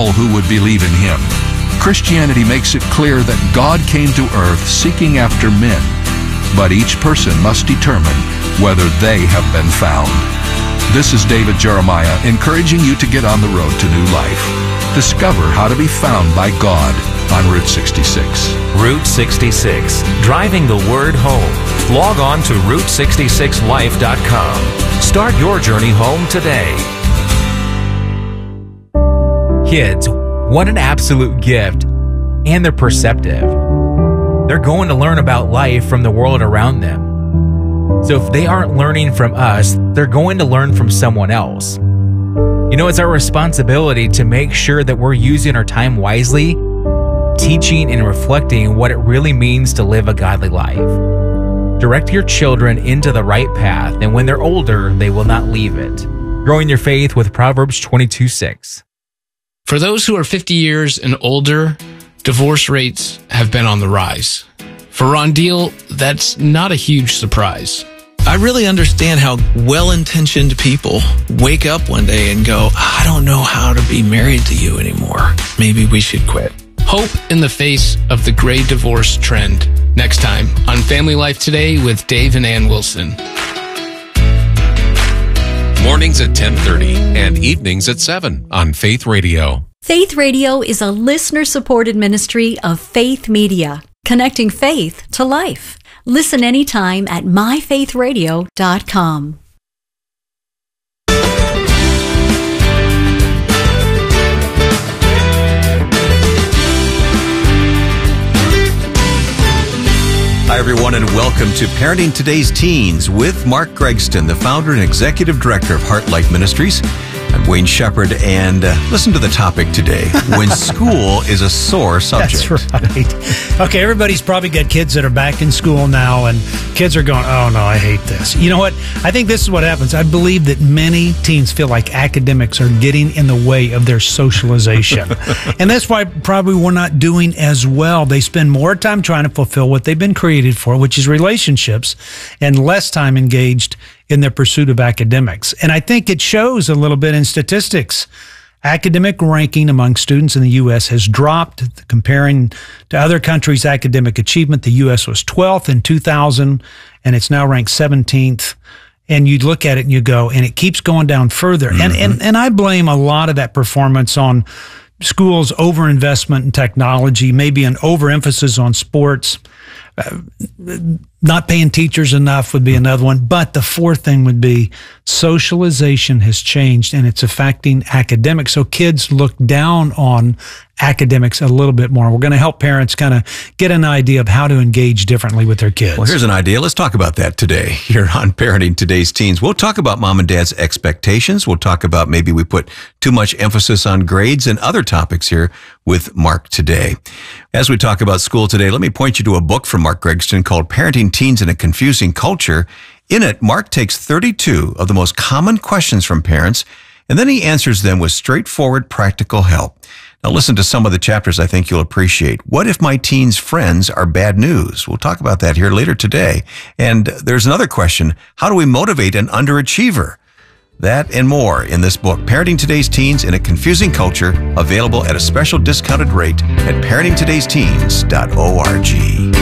all who would believe in him. Christianity makes it clear that God came to earth seeking after men, but each person must determine whether they have been found. This is David Jeremiah encouraging you to get on the road to new life. Discover how to be found by God on Route 66. Route 66, driving the word home. Log on to Route66Life.com. Start your journey home today. Kids, what an absolute gift, and they're perceptive. They're going to learn about life from the world around them. So if they aren't learning from us, they're going to learn from someone else. You know, it's our responsibility to make sure that we're using our time wisely, teaching and reflecting what it really means to live a godly life. Direct your children into the right path, and when they're older, they will not leave it. Growing your faith with Proverbs 22:6. For those who are 50 years and older, divorce rates have been on the rise. For Ron Deal, that's not a huge surprise. I really understand how well-intentioned people wake up one day and go, I don't know how to be married to you anymore. Maybe we should quit. Hope in the face of the gray divorce trend. Next time on Family Life Today with Dave and Ann Wilson. Mornings at 10:30 and evenings at 7 on Faith Radio. Faith Radio is a listener-supported ministry of Faith Media, connecting faith to life. Listen anytime at myfaithradio.com. Hi, everyone, and welcome to Parenting Today's Teens with Mark Gregston, the founder and executive director of Heart Life Ministries. I'm Wayne Shepherd, and listen to the topic today, when school is a sore subject. That's right. Okay, everybody's probably got kids that are back in school now, and kids are going, oh, no, I hate this. You know what? I think this is what happens. I believe that many teens feel like academics are getting in the way of their socialization. And that's why probably we're not doing as well. They spend more time trying to fulfill what they've been created for, which is relationships, and less time engaged in their pursuit of academics. And I think it shows a little bit in statistics. Academic ranking among students in the U.S. has dropped. Comparing to other countries' academic achievement, the U.S. was 12th in 2000, and it's now ranked 17th. And you look at it and you go, and it keeps going down further. Mm-hmm. And I blame a lot of that performance on schools' overinvestment in technology, maybe an overemphasis on sports. Not paying teachers enough would be another one. But the fourth thing would be socialization has changed, and it's affecting academics. So kids look down on academics a little bit more. We're going to help parents kind of get an idea of how to engage differently with their kids. Well, here's an idea. Let's talk about that today here on Parenting Today's Teens. We'll talk about mom and dad's expectations. We'll talk about maybe we put too much emphasis on grades and other topics here with Mark today. As we talk about school today, let me point you to a book from Mark Gregston called Parenting Teens in a Confusing Culture. In it, Mark takes 32 of the most common questions from parents, and then he answers them with straightforward, practical help. Now listen to some of the chapters I think you'll appreciate. What if my teens' friends are bad news? We'll talk about that here later today. And there's another question. How do we motivate an underachiever? That and more in this book, Parenting Today's Teens in a Confusing Culture, available at a special discounted rate at parentingtodaysteens.org.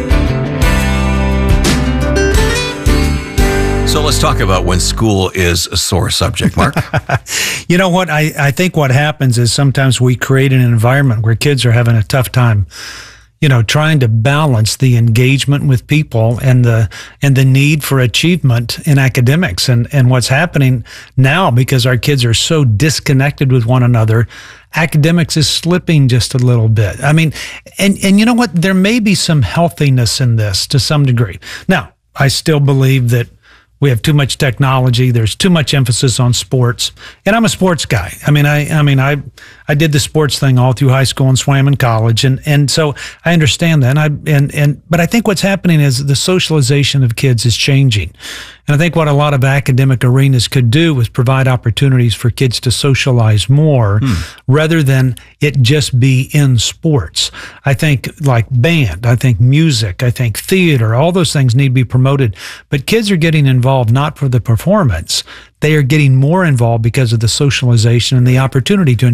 So let's talk about when school is a sore subject, Mark. You know what? I think what happens is sometimes we create an environment where kids are having a tough time, you know, trying to balance the engagement with people and the need for achievement in academics. And what's happening now, because our kids are so disconnected with one another, academics is slipping just a little bit. I mean, and you know what? There may be some healthiness in this to some degree. Now, I still believe that we have too much technology. There's too much emphasis on sports, and I'm a sports guy. I mean, I did the sports thing all through high school and swam in college, and so I understand that. But I think what's happening is the socialization of kids is changing, and I think what a lot of academic arenas could do is provide opportunities for kids to socialize more, rather than it just be in sports. I think like band, I think music, I think theater, all those things need to be promoted. But kids are getting involved not for the performance. They are getting more involved because of the socialization and the opportunity to